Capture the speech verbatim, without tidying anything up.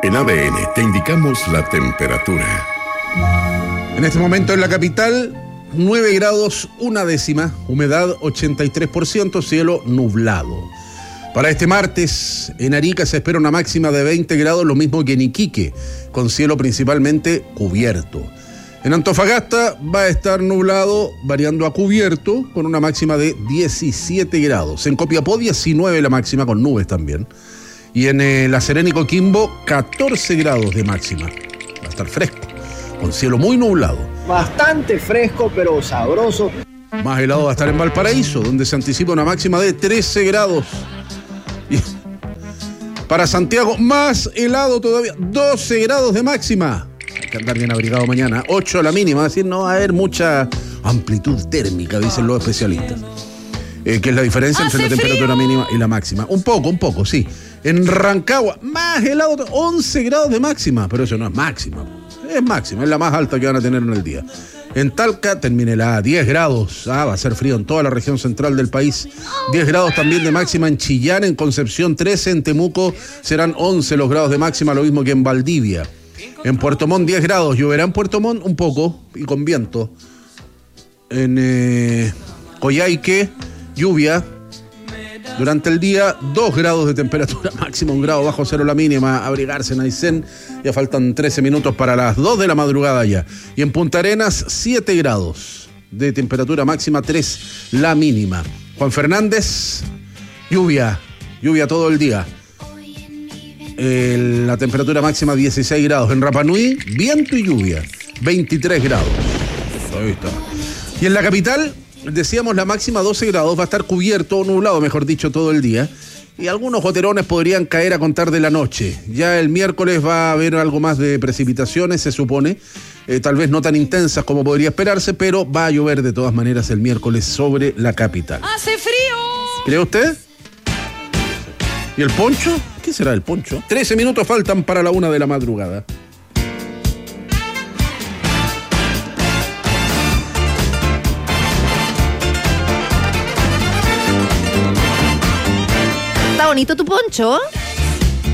En A D N te indicamos la temperatura. En este momento en la capital, nueve grados, una décima, humedad ochenta y tres por ciento, cielo nublado. Para este martes, en Arica se espera una máxima de veinte grados, lo mismo que en Iquique, con cielo principalmente cubierto. En Antofagasta va a estar nublado, variando a cubierto, con una máxima de diecisiete grados. En Copiapó, diecinueve la máxima, con nubes también. Y en eh, La Serena y Coquimbo, catorce grados de máxima. Va a estar fresco, con cielo muy nublado. Bastante fresco, pero sabroso. Más helado va a estar en Valparaíso, donde se anticipa una máxima de trece grados. Y para Santiago, más helado todavía, doce grados de máxima. Hay que andar bien abrigado mañana, ocho la mínima, es decir, no va a haber mucha amplitud térmica, dicen los especialistas. Eh, ¿Qué es la diferencia entre la temperatura mínima y la máxima? Un poco, un poco, sí. En Rancagua, más helado, once grados de máxima, pero eso no es máxima. Es máxima, es la más alta que van a tener en el día. En Talca terminará a diez grados. Ah, va a ser frío en toda la región central del país. diez grados también de máxima en Chillán, en Concepción trece, en Temuco serán once los grados de máxima, lo mismo que en Valdivia. En Puerto Montt diez grados, lloverá en Puerto Montt un poco y con viento. En eh, Coyhaique, lluvia. Durante el día, dos grados de temperatura máxima, un grado bajo cero la mínima. Abrigarse en Aysén. Ya faltan trece minutos para las dos de la madrugada ya. Y en Punta Arenas, siete grados de temperatura máxima, tres la mínima. Juan Fernández, lluvia. Lluvia todo el día. Eh, la temperatura máxima, dieciséis grados. En Rapa Nui, viento y lluvia, veintitrés grados. Ahí está. Y en la capital, decíamos la máxima doce grados, va a estar cubierto o nublado, mejor dicho, todo el día. Y algunos goterones podrían caer a contar de la noche. Ya el miércoles va a haber algo más de precipitaciones, se supone. Eh, tal vez no tan intensas como podría esperarse, pero va a llover de todas maneras el miércoles sobre la capital. ¡Hace frío! ¿Cree usted? ¿Y el poncho? ¿Qué será el poncho? trece minutos faltan para la una de la madrugada. ¿Está bonito tu poncho?